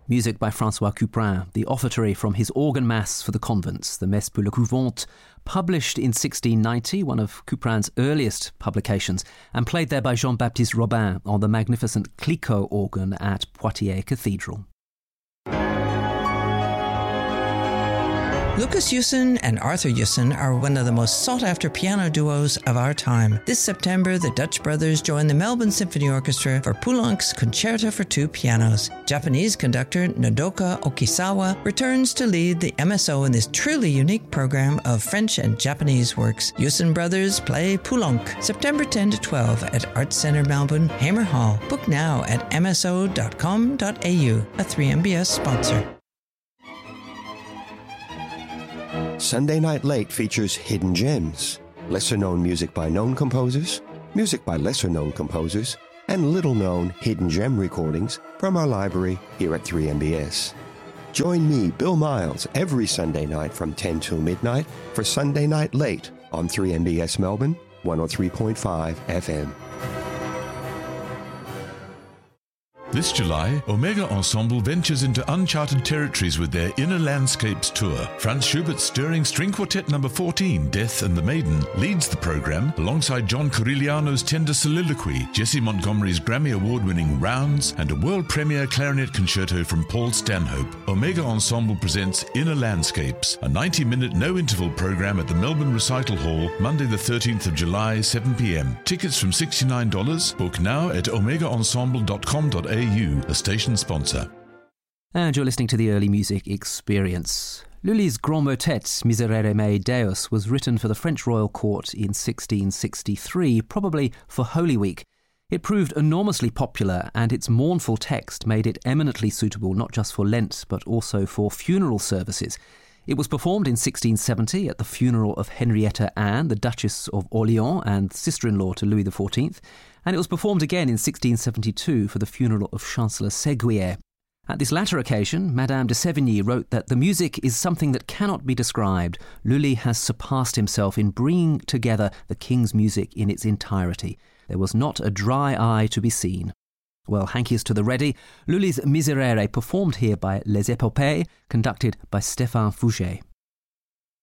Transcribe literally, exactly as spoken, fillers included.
Music by François Couperin, the offertory from his organ mass for the convents, the Messe pour le Couvent, published in sixteen ninety, one of Couperin's earliest publications, and played there by Jean-Baptiste Robin on the magnificent Clicquot organ at Poitiers Cathedral. Lucas Jussen and Arthur Jussen are one of the most sought-after piano duos of our time. This September, the Dutch brothers join the Melbourne Symphony Orchestra for Poulenc's Concerto for Two Pianos. Japanese conductor Nodoka Okisawa returns to lead the M S O in this truly unique program of French and Japanese works. Jussen brothers play Poulenc, September tenth to twelfth at Arts Centre Melbourne, Hamer Hall. Book now at m s o dot com dot a u, a three M B S sponsor. Sunday Night Late features Hidden Gems, lesser-known music by known composers, music by lesser-known composers, and little-known hidden gem recordings from our library here at three M B S. Join me, Bill Miles, every Sunday night from ten till midnight for Sunday Night Late on three M B S Melbourne, one oh three point five F M. This July, Omega Ensemble ventures into uncharted territories with their Inner Landscapes tour. Franz Schubert's stirring string quartet number fourteen, Death and the Maiden, leads the program alongside John Corigliano's tender soliloquy, Jesse Montgomery's Grammy Award-winning Rounds, and a world premiere clarinet concerto from Paul Stanhope. Omega Ensemble presents Inner Landscapes, a ninety-minute no-interval program at the Melbourne Recital Hall, Monday the thirteenth of July, seven p m. Tickets from sixty-nine dollars. Book now at omega ensemble dot com dot a u, a station sponsor. And you're listening to the Early Music Experience. Lully's Grand Motet, Miserere mei Deus, was written for the French royal court in sixteen sixty-three, probably for Holy Week. It proved enormously popular, and its mournful text made it eminently suitable not just for Lent, but also for funeral services. It was performed in sixteen seventy at the funeral of Henrietta Anne, the Duchess of Orléans and sister-in-law to Louis the fourteenth, and it was performed again in sixteen seventy-two for the funeral of Chancellor Séguier. At this latter occasion, Madame de Sévigné wrote that the music is something that cannot be described. Lully has surpassed himself in bringing together the king's music in its entirety. There was not a dry eye to be seen. Well, hankies to the ready, Lully's Miserere performed here by Les Epopées, conducted by Stéphane Fouget.